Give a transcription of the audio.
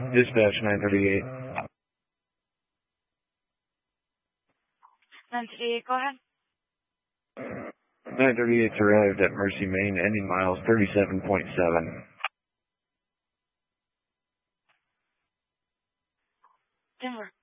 Dispatch 938. 938, go ahead. 938's arrived at Mercy, Maine, ending miles 37.7. Denver.